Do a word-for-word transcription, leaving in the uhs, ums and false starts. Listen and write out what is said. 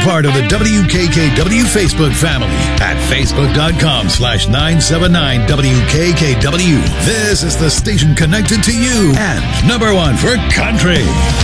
part of the W K K W Facebook family at facebook.com slash 979 WKKW. This is the station connected to you and number one for country.